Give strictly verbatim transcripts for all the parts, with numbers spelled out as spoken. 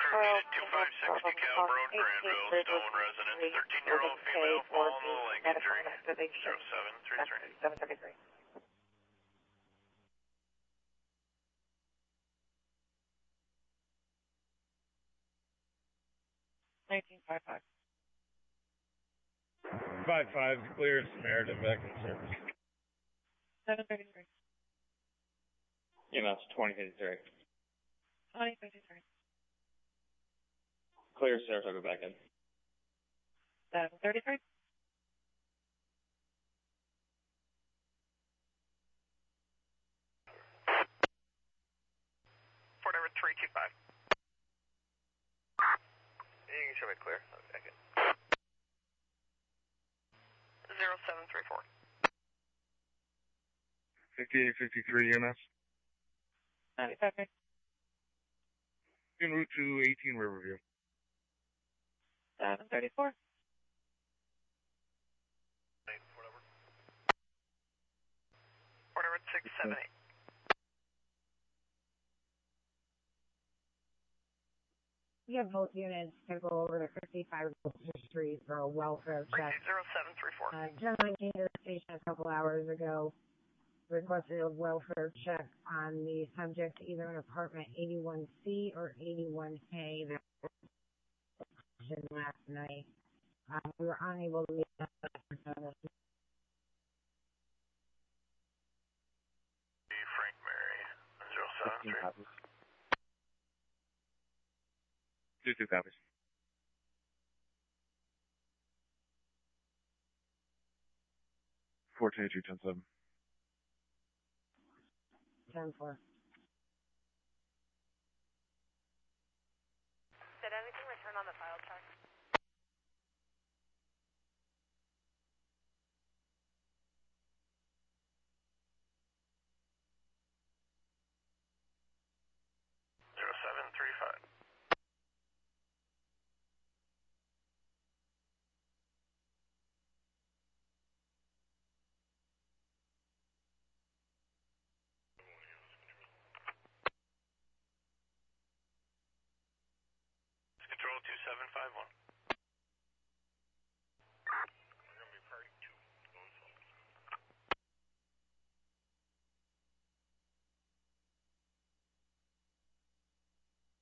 needed two five six DeKalb Road, Granville, Stone resident, thirteen-year-old female, fall in the leg injury, zero seven three three. seven thirty-three. nineteen five five. five five, clear Samaritan back in service. seven thirty-three. E M S twenty fifty-three. twenty fifty-three. Clear Saratoga back in. seven thirty-three. Fort Everett three two five. You can show me clear. Back in. zero seven three four. fifty-eight fifty-three E M S. ninety-five. En route to eighteen Riverview. seven thirty-four. Fort Everett. Fort Everett six seven eight. We have both units to go over the fifty-five Street for a welfare check. zero seven three four. Uh, gentleman came to the station a couple hours ago, requested a welfare check on the subject, either in apartment eighty-one C or eighty-one A. That was last night. Um, we were unable to meet that. Frank Mary, zero seven three. Two two copies. Four two two ten seven. ten four. Did anything return on the file check? zero seven three five. Control two seven five one. We're going to be party two. Going forward.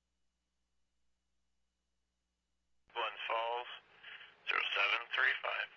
Glens Falls, zero seven three five.